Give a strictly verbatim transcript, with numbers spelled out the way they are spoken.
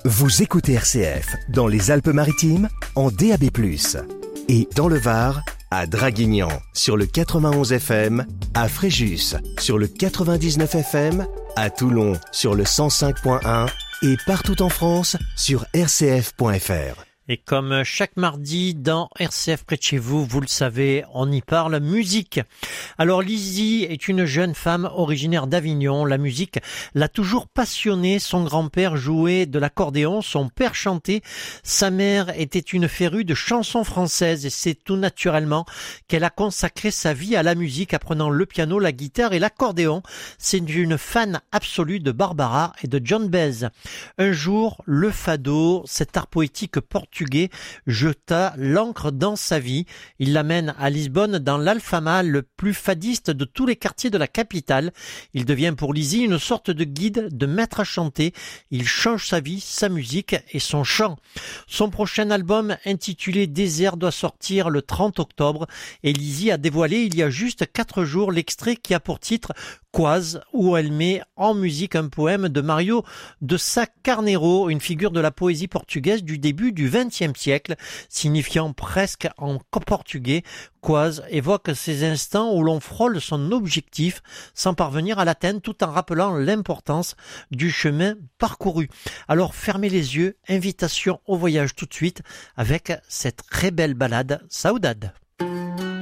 Vous écoutez R C F dans les Alpes-Maritimes en D A B plus, et dans le Var à Draguignan sur le quatre-vingt-onze F M, à Fréjus sur le quatre-vingt-dix-neuf F M, à Toulon sur le cent cinq point un et partout en France sur r c f point f r. Et comme chaque mardi dans R C F près de chez vous, vous le savez, on y parle musique. Alors Lizzie est une jeune femme originaire d'Avignon. La musique l'a toujours passionnée. Son grand-père jouait de l'accordéon, son père chantait. Sa mère était une férue de chansons françaises et c'est tout naturellement qu'elle a consacré sa vie à la musique, apprenant le piano, la guitare et l'accordéon. C'est une fan absolue de Barbara et de John Baez. Un jour, le fado, cet art poétique portugais, jeta l'encre dans sa vie. Il l'amène à Lisbonne dans l'Alfama, le plus fadiste de tous les quartiers de la capitale. Il devient pour Lizzie une sorte de guide, de maître à chanter. Il change sa vie, sa musique et son chant. Son prochain album intitulé Désert doit sortir le trente octobre et Lizzie a dévoilé il y a juste quatre jours l'extrait qui a pour titre Quase, où elle met en musique un poème de Mario de Sá Carneiro, une figure de la poésie portugaise du début du vingtième siècle, signifiant presque en portugais. Quase évoque ces instants où l'on frôle son objectif sans parvenir à l'atteindre, tout en rappelant l'importance du chemin parcouru. Alors fermez les yeux, invitation au voyage tout de suite avec cette très belle ballade Saudade.